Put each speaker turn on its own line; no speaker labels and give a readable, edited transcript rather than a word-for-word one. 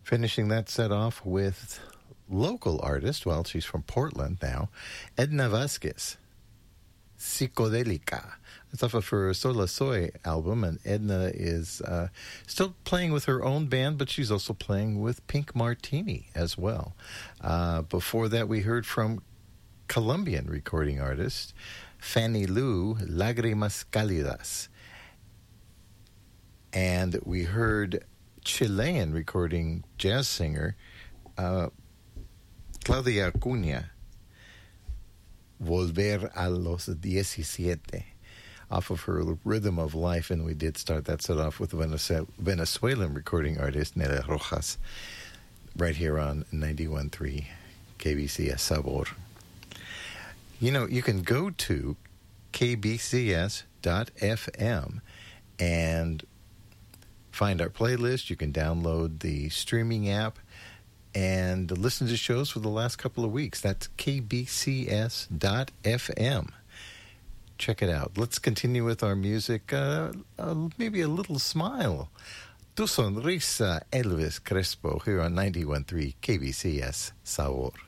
Finishing that set off with local artist, well, she's from Portland now, Edna Vasquez, Psicodelica. It's off of her Sola Soy album, and Edna is still playing with her own band, but she's also playing with Pink Martini as well. Before that, we heard from Colombian recording artist Fanny Lu, Lágrimas Cálidas. And we heard Chilean recording jazz singer Claudia Acuña, Volver a los 17, off of her Rhythm of Life. And we did start that set off with Venezuelan recording artist Nela Rojas, right here on 91.3 KBCS Sabor. You know, you can go to kbcs.fm and find our playlist. You can download the streaming app and listen to shows for the last couple of weeks. That's kbcs.fm. Check it out. Let's continue with our music. Maybe a little smile. Tu Sonrisa, Elvis Crespo, here on 91.3 KBCS Sabor.